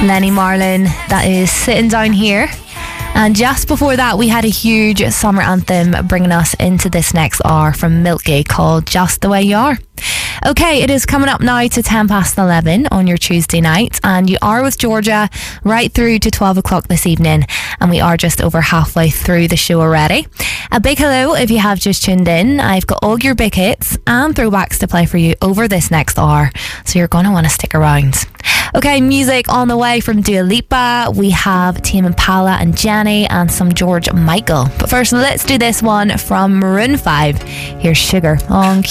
Lenny Marlin, that is Sitting Down Here. And just before that, we had a huge summer anthem bringing us into this next hour from Milky called Just the Way You Are. Okay, it is coming up now to 11:10 on your Tuesday night, and you are with Georgia right through to 12 o'clock this evening, and we are just over halfway through the show already. A big hello if you have just tuned in. I've got all your big hits and throwbacks to play for you over this next hour, so you're going to want to stick around. Okay, music on the way from Dua Lipa. We have Tame Impala and Jenny and some George Michael. But first, let's do this one from Maroon 5. Here's Sugar on